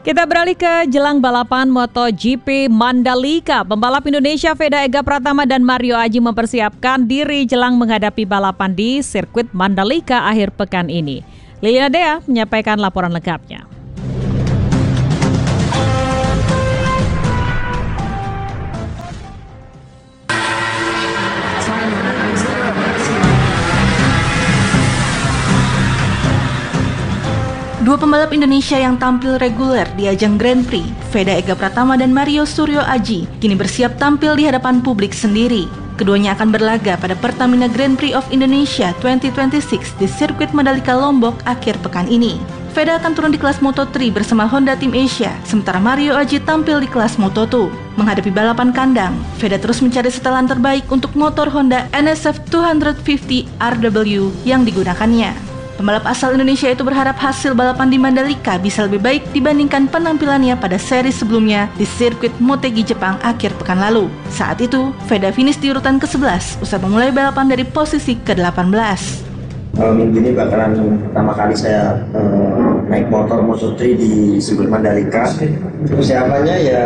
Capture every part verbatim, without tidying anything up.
Kita beralih ke jelang balapan MotoGP Mandalika. Pembalap Indonesia Veda Ega Pratama dan Mario Aji mempersiapkan diri jelang menghadapi balapan di sirkuit Mandalika akhir pekan ini. Liliana Dea menyampaikan laporan lengkapnya. Dua pembalap Indonesia yang tampil reguler di ajang Grand Prix, Veda Ega Pratama dan Mario Suryo Aji, kini bersiap tampil di hadapan publik sendiri. Keduanya akan berlaga pada Pertamina Grand Prix of Indonesia dua ribu dua puluh enam di sirkuit Mandalika Lombok akhir pekan ini. Veda akan turun di kelas Moto tiga bersama Honda Team Asia, sementara Mario Aji tampil di kelas Moto dua. Menghadapi balapan kandang, Veda terus mencari setelan terbaik untuk motor Honda N S F dua lima puluh R W yang digunakannya. Pembalap asal Indonesia itu berharap hasil balapan di Mandalika bisa lebih baik dibandingkan penampilannya pada seri sebelumnya di sirkuit Motegi Jepang akhir pekan lalu. Saat itu, Veda finish di urutan ke sebelas usai memulai balapan dari posisi ke delapan belas. Uh, minggu ini bakalan pertama kali saya uh, naik motor Moto tiga di sirkuit Mandalika. Persiapannya ya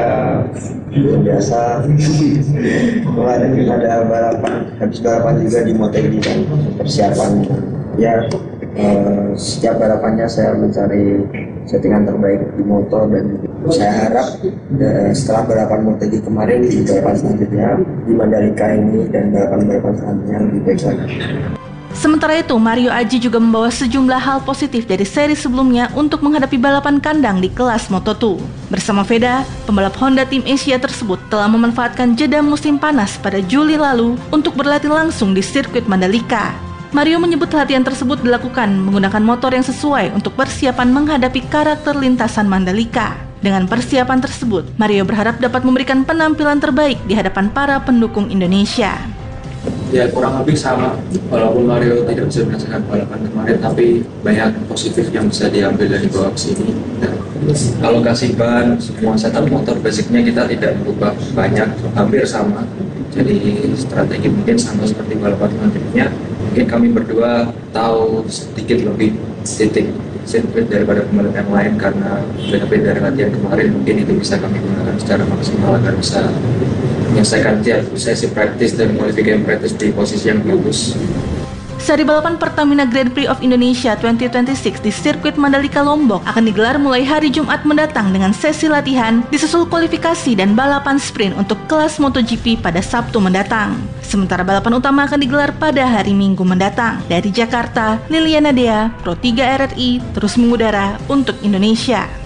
biasa. Kemarin ada balapan, habis balapan juga di Motegi kan. Persiapan ya uh, setiap balapannya saya mencari settingan terbaik di motor, dan saya harap uh, setelah balapan Motegi kemarin di balapan selanjutnya di Mandalika ini dan balapan-balapan selanjutnya lebih baik lagi. Sementara itu, Mario Aji juga membawa sejumlah hal positif dari seri sebelumnya untuk menghadapi balapan kandang di kelas Moto dua. Bersama Veda, pembalap Honda Team Asia tersebut telah memanfaatkan jeda musim panas pada Juli lalu untuk berlatih langsung di sirkuit Mandalika. Mario menyebut latihan tersebut dilakukan menggunakan motor yang sesuai untuk persiapan menghadapi karakter lintasan Mandalika. Dengan persiapan tersebut, Mario berharap dapat memberikan penampilan terbaik di hadapan para pendukung Indonesia. Ya, kurang lebih sama, walaupun Mario tidak bisa merasakan balapan kemarin, tapi banyak positif yang bisa diambil dari bawah sini. Dan alokasi ban, semua setup motor basicnya kita tidak berubah banyak, hampir sama. Jadi strategi mungkin sama seperti balapan selanjutnya. Mungkin kami berdua tahu sedikit lebih titik sirkuit daripada pembalap yang lain, karena beda-beda dari latihan kemarin. Mungkin itu bisa kami gunakan secara maksimal agar bisa menyelesaikan tiap sesi praktis dan qualifying praktis di posisi yang bagus. Seri balapan Pertamina Grand Prix of Indonesia dua ribu dua puluh enam di sirkuit Mandalika Lombok akan digelar mulai hari Jumat mendatang dengan sesi latihan, disusul kualifikasi dan balapan sprint untuk kelas MotoGP pada Sabtu mendatang. Sementara balapan utama akan digelar pada hari Minggu mendatang. Dari Jakarta, Liliana Dea, Pro tiga R R I, terus mengudara untuk Indonesia.